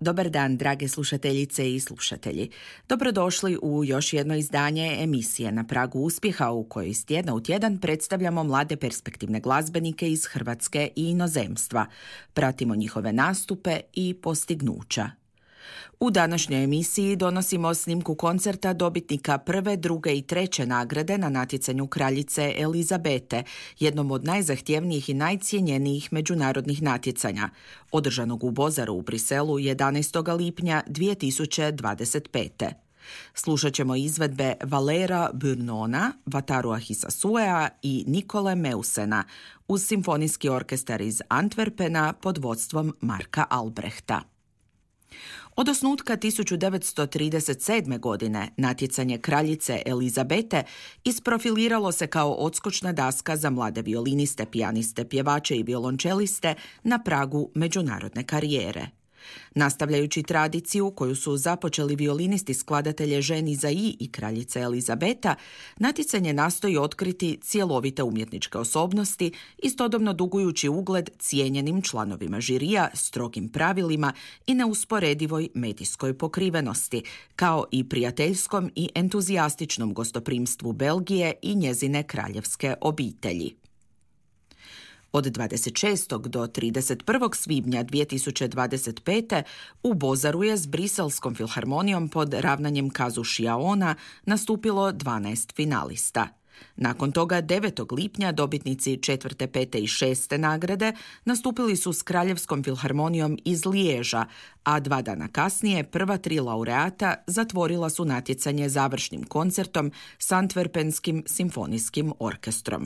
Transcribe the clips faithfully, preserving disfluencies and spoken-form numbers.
Dobar dan, drage slušateljice i slušatelji. Dobrodošli u još jedno izdanje emisije Na pragu uspjeha u kojoj iz tjedna u tjedan predstavljamo mlade perspektivne glazbenike iz Hrvatske i inozemstva. Pratimo njihove nastupe i postignuća. U današnjoj emisiji donosimo snimku koncerta dobitnika prve, druge i treće nagrade na natjecanju kraljice Elizabete, jednom od najzahtjevnijih i najcijenjenijih međunarodnih natjecanja, održanog u Bozaru u Briselu jedanaestog lipnja dvije tisuće dvadeset pete. Slušat ćemo izvedbe Valera Burnona, Vatarua Hisasuea i Nikole Meusena uz simfonijski orkestar iz Antwerpena pod vodstvom Marka Albrehta. Od osnutka tisuću devetsto trideset sedme. godine natjecanje kraljice Elizabete isprofiliralo se kao odskočna daska za mlade violiniste, pijaniste, pjevače i violončeliste na pragu međunarodne karijere. Nastavljajući tradiciju koju su započeli violinisti skladatelje Ženi Zaji i kraljica Elizabeta, natjecanje nastoji otkriti cjelovite umjetničke osobnosti, istodobno dugujući ugled cijenjenim članovima žirija, strogim pravilima i neusporedivoj medijskoj pokrivenosti, kao i prijateljskom i entuzijastičnom gostoprimstvu Belgije i njezine kraljevske obitelji. Od dvadeset šestog do trideset prvog svibnja dvije tisuće dvadeset pete. u Bozaru je s Briselskom filharmonijom pod ravnanjem Kazu Šiaona nastupilo dvanaest finalista. Nakon toga devetog lipnja dobitnici četvrte, pete i šeste nagrade nastupili su s Kraljevskom filharmonijom iz Liježa, a dva dana kasnije prva tri laureata zatvorila su natjecanje završnim koncertom s Antwerpenskim simfonijskim orkestrom.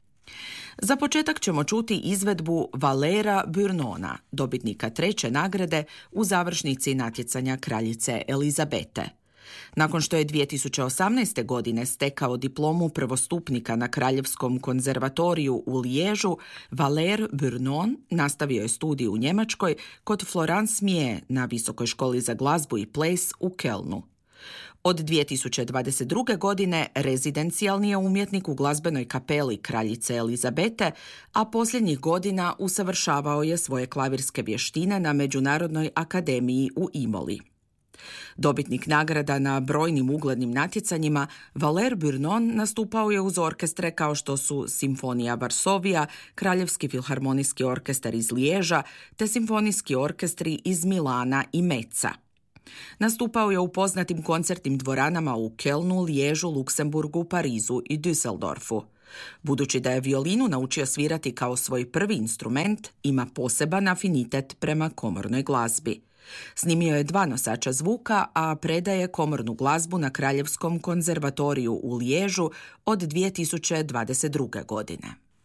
Za početak ćemo čuti izvedbu Valera Burnona, dobitnika treće nagrade u završnici natjecanja kraljice Elizabete. Nakon što je dvije tisuće osamnaeste. godine stekao diplomu prvostupnika na Kraljevskom konzervatoriju u Liježu, Valer Burnon nastavio je studij u Njemačkoj kod Florence Mie na Visokoj školi za glazbu i ples u Kelnu. Od dvije tisuće dvadeset druge. godine rezidencijalni je umjetnik u glazbenoj kapeli kraljice Elizabete, a posljednjih godina usavršavao je svoje klavirske vještine na Međunarodnoj akademiji u Imoli. Dobitnik nagrada na brojnim uglednim natjecanjima, Valer Burnon nastupao je uz orkestre kao što su Simfonija Varsovija, Kraljevski filharmonijski orkestar iz Liježa te simfonijski orkestri iz Milana i Meca. Nastupao je u poznatim koncertnim dvoranama u Kelnu, Liježu, Luksemburgu, Parizu i Düsseldorfu. Budući da je violinu naučio svirati kao svoj prvi instrument, ima poseban afinitet prema komornoj glazbi. Snimio je dva nosača zvuka, a predaje komornu glazbu na Kraljevskom konzervatoriju u Liježu od dvije tisuće dvadeset druge. godine.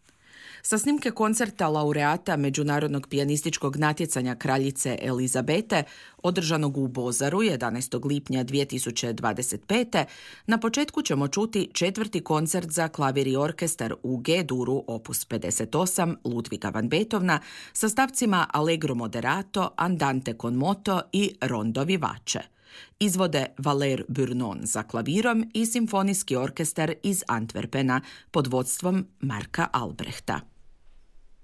Sa snimke koncerta laureata Međunarodnog pijanističkog natjecanja kraljice Elizabete, održanog u Bozaru jedanaestog lipnja dvije tisuće dvadeset pete. na početku ćemo čuti četvrti koncert za klavir i orkestar u G-duru opus pedeset osam Ludviga van Beethovna sa stavcima Allegro moderato, Andante con moto i Rondo vivace. Izvode Valer Burnon za klavirom i simfonijski orkestar iz Antwerpena pod vodstvom Marka Albrehta.